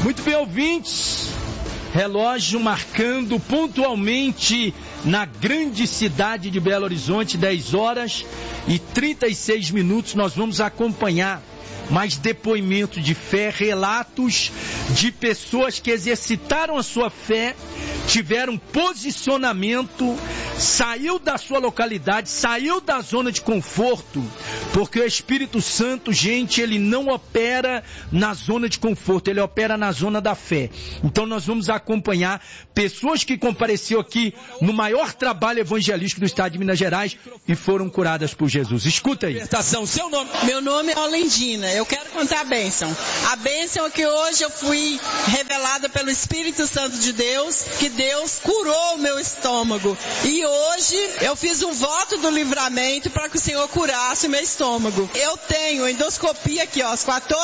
Muito bem, ouvintes, relógio marcando pontualmente na grande cidade de Belo Horizonte, 10 horas e 36 minutos, nós vamos acompanhar mais depoimentos de fé, relatos de pessoas que exercitaram a sua fé, tiveram posicionamento, saiu da sua localidade, saiu da zona de conforto, porque o Espírito Santo, gente, ele não opera na zona de conforto, ele opera na zona da fé. Então nós vamos acompanhar pessoas que compareceram aqui no maior trabalho evangelístico do estado de Minas Gerais e foram curadas por Jesus. Escuta aí. Seu nome? Meu nome é Olendina. Eu quero contar a bênção. A bênção é que hoje eu fui revelada pelo Espírito Santo de Deus, que Deus curou o meu estômago. E hoje eu fiz um voto do livramento para que o Senhor curasse o meu estômago. Eu tenho endoscopia aqui, ó, às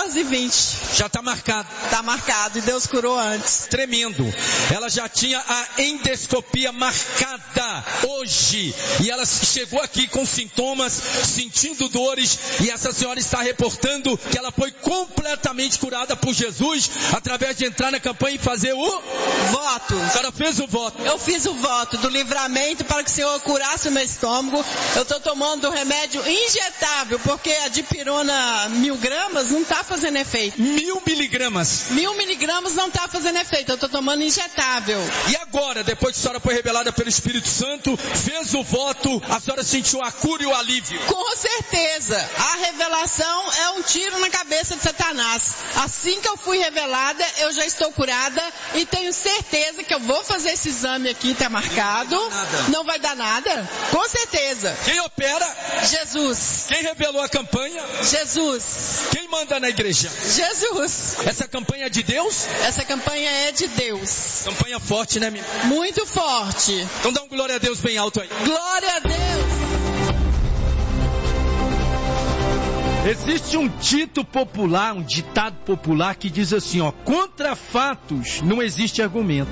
14h20. Já está marcado. Está marcado e Deus curou antes. Tremendo. Ela já tinha a endoscopia marcada hoje. E ela chegou aqui com sintomas, sentindo dores. E essa senhora está reportando que ela foi completamente curada por Jesus através de entrar na campanha e fazer o voto. A senhora fez o voto. Eu fiz o voto do livramento para que o Senhor curasse o meu estômago. Eu estou tomando remédio injetável, porque a dipirona 1000 gramas não está fazendo efeito. 1000 miligramas? 1000 miligramas não está fazendo efeito, eu estou tomando injetável. E agora, depois que a senhora foi revelada pelo Espírito Santo, fez o voto, a senhora sentiu a cura e o alívio? Com certeza. A revelação é um tiro na cabeça de Satanás. Assim que eu fui revelada, eu já estou curada e tenho certeza que eu vou fazer esse exame aqui, está marcado. Não vai dar nada? Com certeza. Quem opera? Jesus. Quem revelou a campanha? Jesus. Quem manda na igreja? Jesus. Essa campanha é de Deus? Essa campanha é de Deus. Campanha forte, né, minha? Muito forte. Então dá um glória a Deus bem alto aí. Glória a Deus. Existe um dito popular, um ditado popular que diz assim, ó: contra fatos não existe argumento.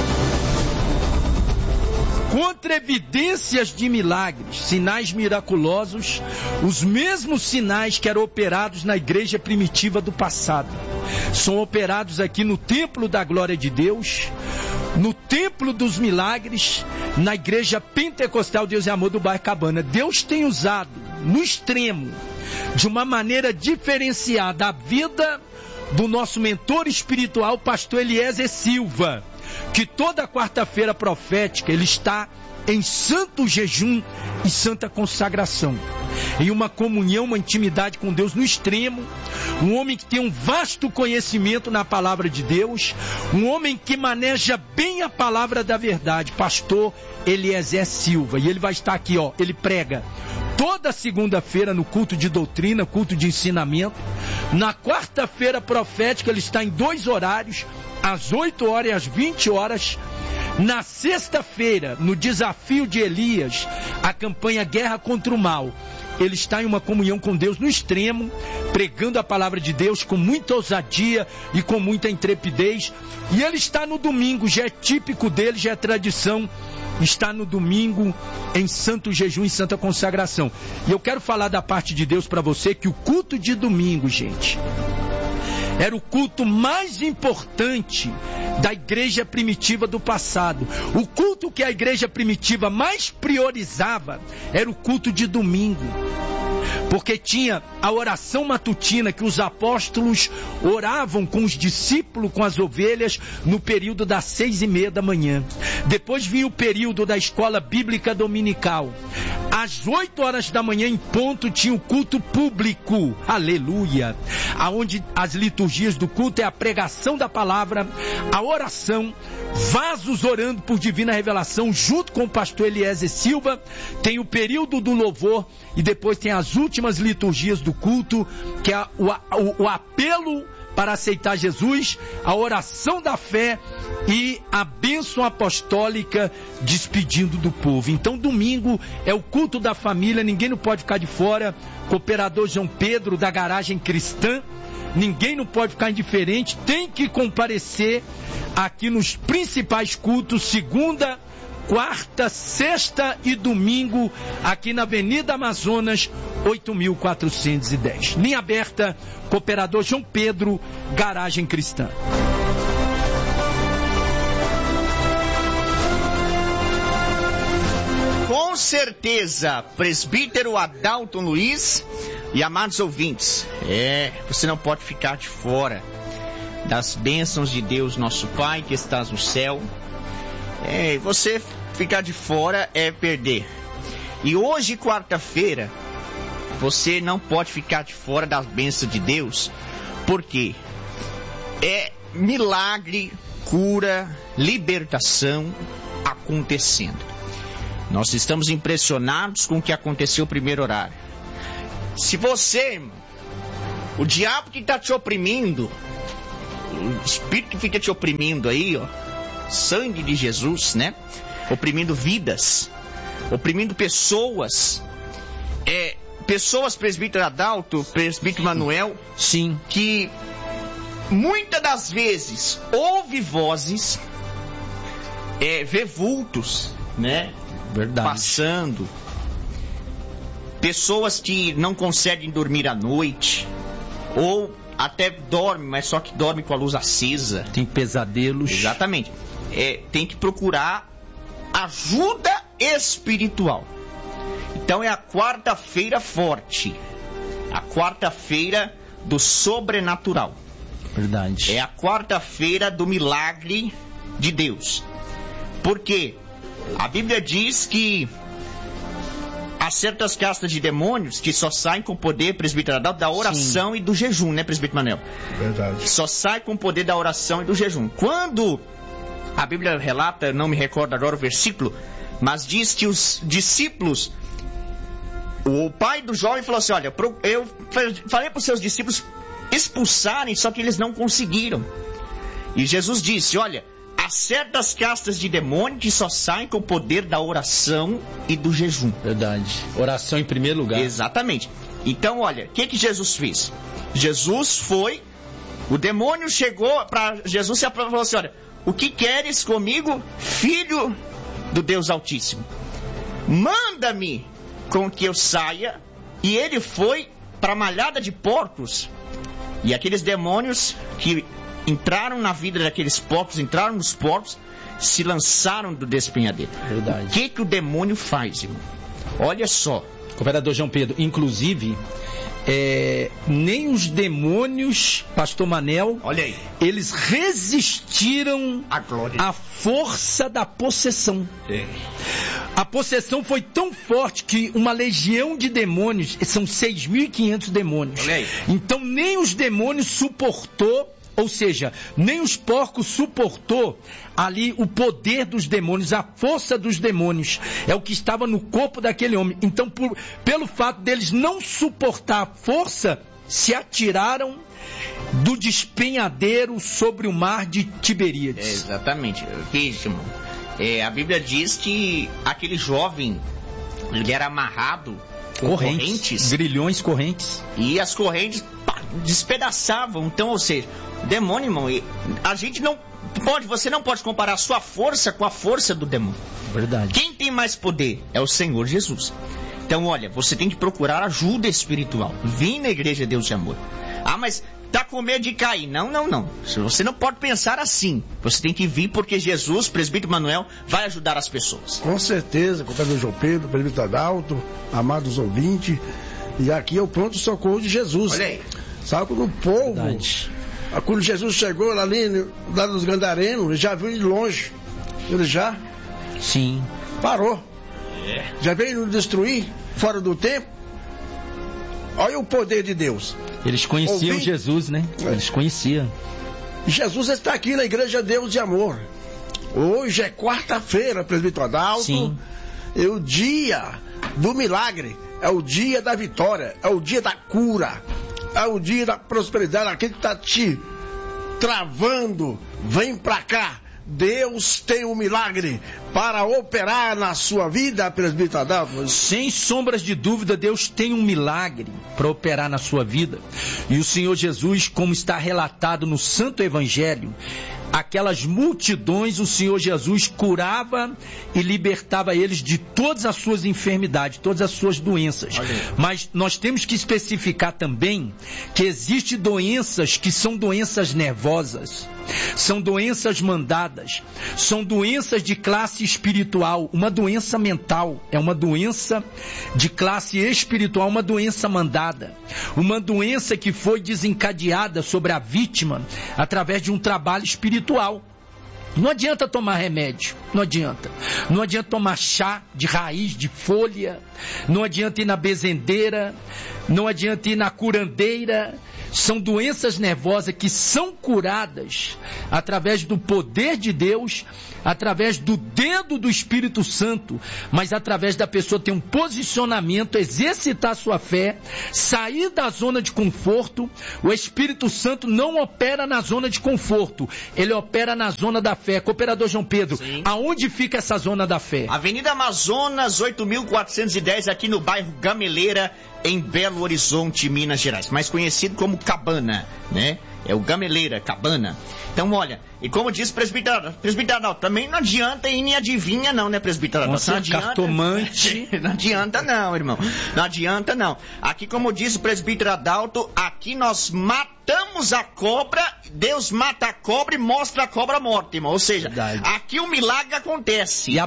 Contra evidências de milagres, sinais miraculosos, os mesmos sinais que eram operados na igreja primitiva do passado, são operados aqui no templo da glória de Deus, no templo dos milagres, na igreja pentecostal Deus e Amor do bairro Cabana. Deus tem usado no extremo, de uma maneira diferenciada, a vida do nosso mentor espiritual, pastor Eliezer Silva, que toda quarta-feira profética ele está em santo jejum e santa consagração, em uma comunhão, uma intimidade com Deus no extremo, um homem que tem um vasto conhecimento na palavra de Deus, um homem que maneja bem a palavra da verdade, pastor Eliezer Silva, e ele vai estar aqui, ó, ele prega toda segunda-feira no culto de doutrina, culto de ensinamento. Na quarta-feira profética ele está em 2 horários, às 8 horas e às 20 horas. Na sexta-feira, no desafio de Elias, a campanha Guerra contra o Mal, ele está em uma comunhão com Deus no extremo, pregando a palavra de Deus com muita ousadia e com muita intrepidez. E ele está no domingo, já é típico dele, já é tradição, está no domingo em santo jejum e santa consagração. E eu quero falar da parte de Deus para você que o culto de domingo, gente, era o culto mais importante da igreja primitiva do passado. O culto que a igreja primitiva mais priorizava era o culto de domingo, porque tinha a oração matutina que os apóstolos oravam com os discípulos, com as ovelhas, no período das 6:30 da manhã. Depois vinha o período da escola bíblica dominical. Às 8 horas da manhã em ponto tinha o culto público, aleluia, aonde as liturgias do culto é a pregação da palavra, a oração, vasos orando por divina revelação, junto com o pastor Eliezer Silva. Tem o período do louvor e depois tem as últimas liturgias do culto, que é o apelo para aceitar Jesus, a oração da fé e a bênção apostólica despedindo do povo. Então domingo é o culto da família, ninguém não pode ficar de fora. Cooperador João Pedro da Garagem Cristã, ninguém não pode ficar indiferente, tem que comparecer aqui nos principais cultos, segunda, quarta, sexta e domingo, aqui na Avenida Amazonas, 8.410. Linha aberta, Cooperador João Pedro, Garagem Cristã. Com certeza, presbítero Adalton Luiz e amados ouvintes, você não pode ficar de fora das bênçãos de Deus, nosso Pai que estás no céu. Você ficar de fora é perder. E hoje, quarta-feira, você não pode ficar de fora das bênçãos de Deus, porque é milagre, cura, libertação acontecendo. Nós estamos impressionados com o que aconteceu no primeiro horário. Se você, irmão, o diabo que está te oprimindo, o espírito que fica te oprimindo aí, ó, sangue de Jesus, né? Oprimindo vidas, oprimindo pessoas, presbítero Adalto, presbítero Manuel, sim, que muitas das vezes ouve vozes, vê vultos, né? Verdade. Passando, pessoas que não conseguem dormir à noite, ou até dormem, mas só que dormem com a luz acesa. Tem pesadelos. Exatamente. Tem que procurar ajuda espiritual. Então é a quarta-feira forte, a quarta-feira do sobrenatural. Verdade. É a quarta-feira do milagre de Deus. Porque a Bíblia diz que há certas castas de demônios que só saem com o poder, presbítero Adalto, da oração, sim, e do jejum, né, presbítero Manuel? Verdade. Só sai com o poder da oração e do jejum. Quando a Bíblia relata, não me recordo agora o versículo, mas diz que os discípulos, o pai do jovem falou assim: olha, eu falei para os seus discípulos expulsarem, só que eles não conseguiram. E Jesus disse: olha, há certas castas de demônio que só saem com o poder da oração e do jejum. Verdade. Oração em primeiro lugar. Exatamente. Então, olha, o que Jesus fez? Jesus foi, o demônio chegou para Jesus e falou assim: olha, o que queres comigo, filho do Deus Altíssimo? Manda-me com que eu saia. E ele foi para a malhada de porcos. E aqueles demônios que entraram na vida daqueles porcos, entraram nos porcos, se lançaram do despenhadeiro. Verdade. O que o demônio faz, irmão? Olha só. Vereador João Pedro, inclusive, nem os demônios, pastor Manel, olha aí, eles resistiram à força da possessão. A possessão foi tão forte que uma legião de demônios, são 6.500 demônios. Olha aí. Então nem os demônios suportou, ou seja, nem os porcos suportou ali o poder dos demônios, a força dos demônios. É o que estava no corpo daquele homem. Então, pelo fato deles não suportar a força, se atiraram do despenhadeiro sobre o mar de Tiberíades. Exatamente. Isso, irmão. A Bíblia diz que aquele jovem, ele era amarrado com correntes. Grilhões, correntes. E as correntes despedaçavam. Então, ou seja, o demônio, irmão, a gente não pode, você não pode comparar a sua força com a força do demônio. Verdade. Quem tem mais poder é o Senhor Jesus. Então, olha, você tem que procurar ajuda espiritual. Vim na Igreja Deus de Amor. Ah, mas tá com medo de cair. Não. Você não pode pensar assim. Você tem que vir porque Jesus, presbítero Manuel, vai ajudar as pessoas. Com certeza, companheiro João Pedro, presbítero Adalto, amados ouvintes. E aqui é o pronto socorro de Jesus. Olha aí. Sabe quando o povo, quando Jesus chegou ali, lá nos Gandarenos, ele já viu de longe. Ele já parou. Já veio nos destruir fora do tempo. Olha o poder de Deus. Eles conheciam Jesus, né? Eles conheciam. Jesus está aqui na Igreja Deus de Amor. Hoje é quarta-feira, presbítero Adalto. Sim. É o dia do milagre. É o dia da vitória. É o dia da cura. É o dia da prosperidade. Aquele que está te travando, vem pra cá. Deus tem um milagre para operar na sua vida, presbítero Adalto. Sem sombras de dúvida, Deus tem um milagre para operar na sua vida. E o Senhor Jesus, como está relatado no Santo Evangelho, aquelas multidões, o Senhor Jesus curava e libertava eles de todas as suas enfermidades, todas as suas doenças. Mas nós temos que especificar também que existem doenças que são doenças nervosas, são doenças mandadas, são doenças de classe espiritual. Uma doença mental é uma doença de classe espiritual, uma doença mandada, uma doença que foi desencadeada sobre a vítima através de um trabalho espiritual. Não adianta tomar remédio, não adianta. Não adianta tomar chá de raiz, de folha, não adianta ir na bezendeira, não adianta ir na curandeira. São doenças nervosas que são curadas através do poder de Deus, através do dedo do Espírito Santo, mas através da pessoa ter um posicionamento, exercitar sua fé, sair da zona de conforto. O Espírito Santo não opera na zona de conforto, ele opera na zona da fé. Cooperador João Pedro, sim, aonde fica essa zona da fé? Avenida Amazonas, 8.410, aqui no bairro Gameleira, em Belo Horizonte, Minas Gerais, mais conhecido como Cabana, né? É o Gameleira, Cabana. Então, olha, e como disse o presbítero Adalto, também não adianta ir nem adivinha não, né, presbítero Adalto? Nossa, não adianta, cartomante. Não adianta não, irmão. Não adianta não. Aqui, como diz o presbítero Adalto, aqui nós matamos a cobra, Deus mata a cobra e mostra a cobra morta, irmão. Ou seja, verdade, aqui o milagre acontece. E a